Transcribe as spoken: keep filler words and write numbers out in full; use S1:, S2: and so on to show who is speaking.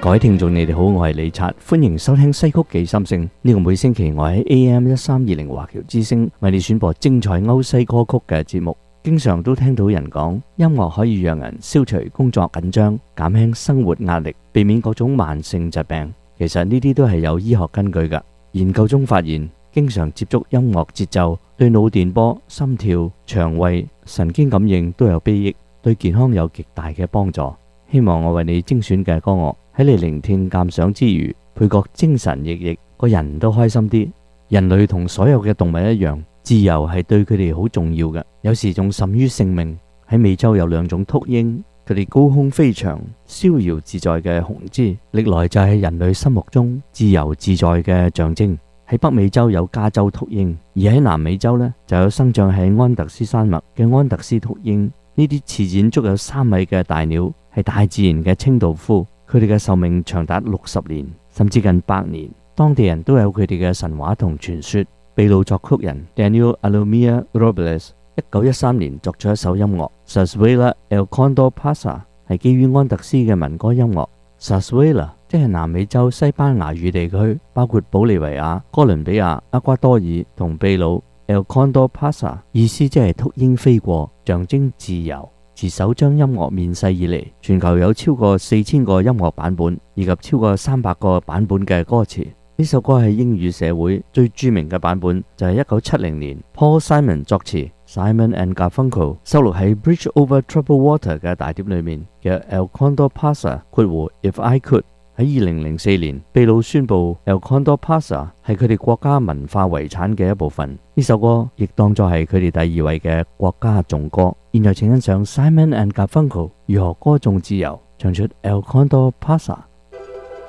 S1: 各位聽眾，你哋好，我係李察，歡迎收聽西曲記心聲。呢個每星期我喺 A M 一三二零華僑之聲為你選播精彩歐西歌曲嘅節目。經常都聽到人講，音樂可以讓人消除工作緊張，減輕生活壓力，避免各種慢性疾病。其實呢啲都係有醫學根據㗎。研究中發現，經常接觸音樂節奏，對腦電波、心跳、腸胃、神經感應都有裨益，對健康有極大嘅幫助。希望我為你精選嘅歌樂喺你聆聽鑑賞之餘，配覺精神奕奕，個人都開心啲。人類同所有嘅動物一樣，自由係對佢哋好重要嘅，有時仲甚於性命。喺美洲有兩種禿鷹，佢哋高空飛翔，逍遙自在嘅雄姿，歷來就係人類心目中自由自在嘅象徵。喺北美洲有加州禿鷹，而喺南美洲呢，就有生長喺安特斯山脈嘅安特斯禿鷹。呢啲翅展足有三米嘅大鳥，係大自然嘅清道夫，佢哋嘅壽命長達六十年，甚至近百年。當地人都有佢哋嘅神話同傳說。秘魯作曲人 Daniel Alomia Robles 一九一三年作出一首音樂 Zarzuela El Condor Pasa， 係基於安特斯嘅民歌音樂。Zarzuela 即係南美洲西班牙語地區，包括保利維亞、哥倫比亞、厄瓜多爾同秘魯。El Condor Pasa 意思即係禿鷹飛過，象徵自由。自首張音樂面世以嚟，全球有超過四千個音樂版本，以及超過三百個版本嘅歌詞。呢首歌喺英語社會最著名嘅版本就係一九七零年 Paul Simon 作詞 Simon and Garfunkel 收錄喺 Bridge Over Troubled Water 嘅大碟裏面嘅 El Condor Pasa 括弧 If I Could。喺二零零四年，秘魯宣布 El Condor Pasa 係佢哋國家文化遺產嘅一部分。呢首歌亦當作係佢哋第二位嘅國家頌歌。現在請欣賞 Simon and Garfunkel 如何歌頌自由，唱出 El Condor Pasa。